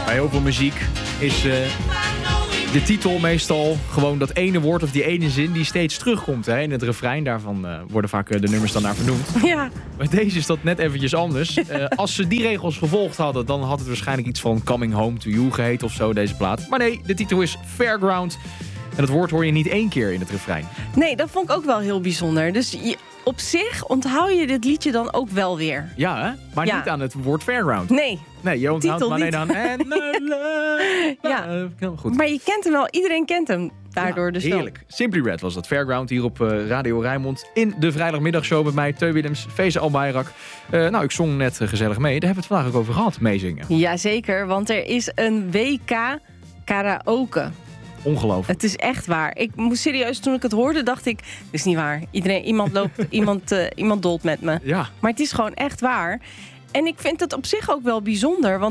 Bij heel veel muziek is de titel meestal gewoon dat ene woord of die ene zin die steeds terugkomt. Hè? In het refrein daarvan worden vaak de nummers dan naar vernoemd. Ja. Bij deze is dat net eventjes anders. Als ze die regels gevolgd hadden, dan had het waarschijnlijk iets van Coming Home to You geheten of zo, deze plaat. Maar nee, de titel is Fairground. En het woord hoor je niet 1 keer in het refrein. Nee, dat vond ik ook wel heel bijzonder. Dus op zich onthoud je dit liedje dan ook wel weer. Ja, hè? Maar Ja. niet aan het woord Fairground. Nee. Nee, je onthoudt Titel maar alleen niet. aan... And my love. Ja. Goed. Maar je kent hem wel. Iedereen kent hem daardoor. Ja, dus wel. heerlijk. Simply Red was dat. Fairground hier op Radio Rijnmond. In de vrijdagmiddagshow met mij, Teun Willems, Feza Albayrak. Nou, ik zong net gezellig mee. Daar hebben we het vandaag ook over gehad, meezingen. Jazeker, want er is een WK karaoke. Ongelooflijk. Het is echt waar. Ik moest serieus, toen ik het hoorde, dacht ik... Dit is niet waar. Iemand loopt, iemand dolt met me. Ja. Maar het is gewoon echt waar. En ik vind het op zich ook wel bijzonder.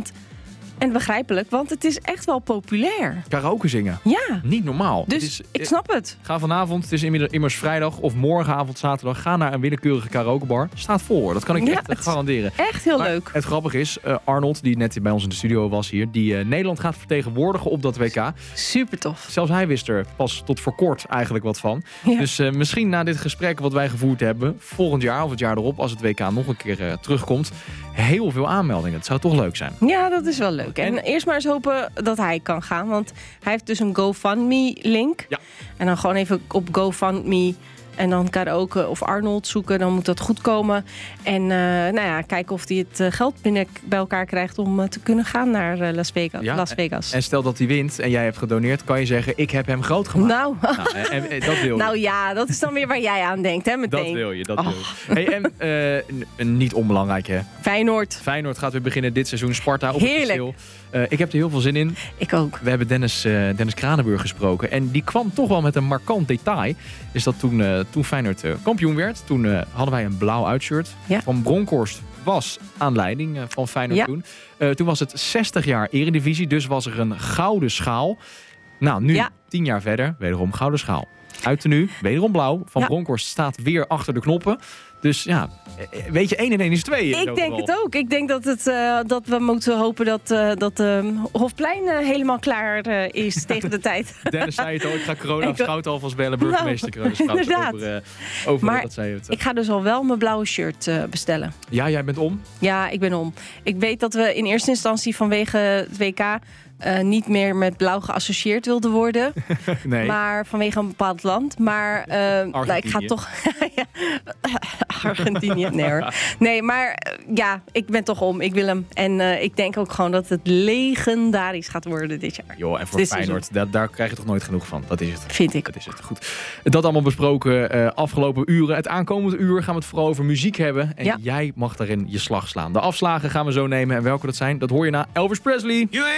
En begrijpelijk, want het is echt wel populair. Karaoke zingen. Ja. Niet normaal. Dus Het is, ik snap het. Ga vanavond, het is immers vrijdag of morgenavond zaterdag... ga naar een willekeurige karaokebar. Staat vol hoor. Dat kan ik Ja, echt het- garanderen. Echt heel Maar leuk. Het grappige is, Arnold, die net bij ons in de studio was hier... die Nederland gaat vertegenwoordigen op dat WK. Super tof. Zelfs hij wist er pas tot voor kort eigenlijk wat van. Ja. Dus misschien na dit gesprek wat wij gevoerd hebben... volgend jaar of het jaar erop, als het WK nog een keer terugkomt... heel veel aanmeldingen. Het zou toch leuk zijn. Ja, dat is wel leuk. En eerst maar eens hopen dat hij kan gaan. Want hij heeft dus een GoFundMe-link. Ja. En dan gewoon even op GoFundMe en dan karaoke of Arnold zoeken. Dan moet dat goed komen. En kijken of hij het geld bij elkaar krijgt om te kunnen gaan naar Las Vegas. Ja, Las Vegas. En stel dat hij wint en jij hebt gedoneerd... kan je zeggen, ik heb hem groot gemaakt. Nou, En dat wil je. nou ja, dat is dan weer waar jij aan denkt, hè, meteen. Dat wil je, dat wil je. Hey, en een niet onbelangrijk, hè. Feyenoord. Feyenoord gaat weer beginnen dit seizoen. Sparta op het Heerlijk. kasteel. Ik heb er heel veel zin in. Ik ook. We hebben Dennis Kranenburg gesproken. En die kwam toch wel met een markant detail. Is dat toen Feyenoord kampioen werd... toen hadden wij een blauw uitshirt. Ja. Van Bronkhorst was aan leiding van Feyenoord Ja. toen. Toen was het 60 jaar eredivisie. Dus was er een gouden schaal. Nou, nu 10 jaar verder. Wederom gouden schaal. Uit nu, wederom blauw. Van Bronkhorst staat weer achter de knoppen. Dus ja, weet je, 1 en 1 is 2. Ik denk het ook. Ik denk dat we moeten hopen dat Hofplein helemaal klaar is tegen de tijd. Dennis zei het al, ik ga Corona Schout alvast bellen. Burgemeester Corona Schout inderdaad. over Maar wat zij heeft. ik ga dus al wel mijn blauwe shirt bestellen. Ja, jij bent om? Ja, ik ben om. Ik weet dat we in eerste instantie vanwege het WK... niet meer met blauw geassocieerd wilden worden. Nee. Maar vanwege een bepaald land. Maar ik ga toch... Ja. Argentinië, nee hoor. Nee, maar ik ben toch om. Ik wil hem. En ik denk ook gewoon dat het legendarisch gaat worden dit jaar. Joh, en voor Feyenoord, daar krijg je toch nooit genoeg van. Dat is het. Vind ik. Dat is het. Goed. Dat allemaal besproken afgelopen uren. Het aankomende uur gaan we het vooral over muziek hebben. En jij mag daarin je slag slaan. De afslagen gaan we zo nemen. En welke dat zijn, dat hoor je na Elvis Presley.